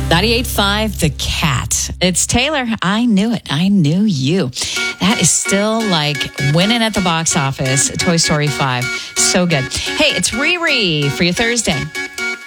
98.5 The Cat. It's Taylor. I knew it. I knew you. That is still like winning at the box office. Toy Story 5. So good. Hey, it's Riri for your Thursday.